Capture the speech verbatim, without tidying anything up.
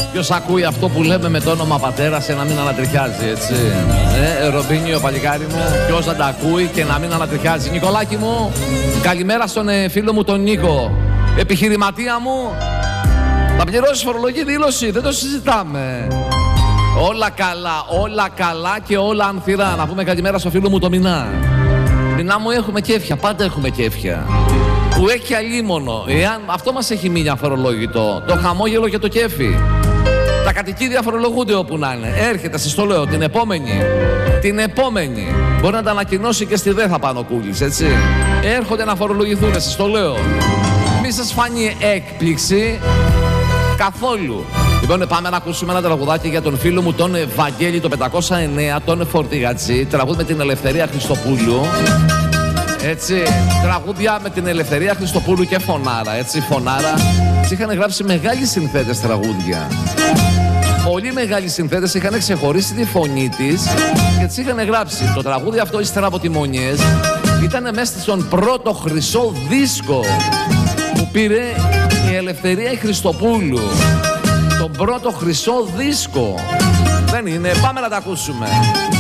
Ποιος ακούει αυτό που λέμε με το όνομα πατέρα σε να μην ανατριχιάζει, έτσι. Ε, Ρομπίνιο, παλικάρι μου, ποιος δεν τα ακούει και να μην ανατριχιάζει. Νικολάκη μου, καλημέρα στον ε, φίλο μου τον Νίκο. Επιχειρηματία μου, θα πληρώσεις φορολογική δήλωση, δεν το συζητάμε. Όλα καλά, όλα καλά και όλα ανθυρά. Να πούμε καλημέρα στο φίλο μου το Μινά. Μινά μου, έχουμε κέφια, πάντα έχουμε κέφια. Που έχει αλίμονο. Εάν αυτό μας έχει μείνει αφορολόγητο, το χαμόγελο και το κέφι. Τα κατοικίδια φορολογούνται όπου να είναι. Έρχεται, σας το λέω, την επόμενη. Την επόμενη. Μπορεί να τα ανακοινώσει και στη ΔΕΘΑ πάνω κούλης, έτσι. Έρχονται να φορολογηθούν, σας το λέω. Μη σας φανεί έκπληξη καθόλου. Λοιπόν, πάμε να ακούσουμε ένα τραγουδάκι για τον φίλο μου τον Βαγγέλη το πεντακόσια εννέα, τον Φορτηγατζή. Τραγούδι με την Ελευθερία Χριστοπούλου. Έτσι, τραγούδια με την Ελευθερία Χριστοπούλου και Φωνάρα, έτσι, Φωνάρα. Τις είχαν γράψει μεγάλοι συνθέτες τραγούδια. Πολύ μεγάλοι συνθέτες είχαν ξεχωρίσει τη φωνή της και τις είχαν γράψει. Το τραγούδι αυτό, ύστερα από τιμονιές, ήταν μέσα στον πρώτο χρυσό δίσκο που πήρε η Ελευθερία Χριστοπούλου. Τον πρώτο χρυσό δίσκο. Δεν είναι, πάμε να τα ακούσουμε.